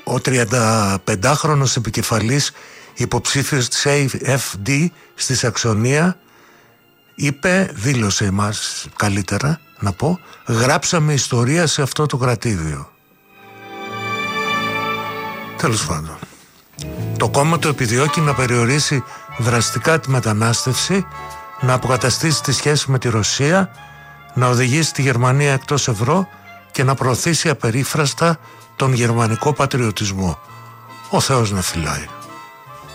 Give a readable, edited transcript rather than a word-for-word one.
Ο 35χρονος επικεφαλής υποψήφιος της AFD στη Σαξονία δήλωσε εμάς καλύτερα να πω, γράψαμε ιστορία σε αυτό το κρατήδιο. Τέλος πάντων, το κόμμα του επιδιώκει να περιορίσει δραστικά τη μετανάστευση, να αποκαταστήσει τη σχέση με τη Ρωσία, να οδηγήσει τη Γερμανία εκτός ευρώ και να προωθήσει απερίφραστα τον γερμανικό πατριωτισμό. Ο Θεός να φυλάει.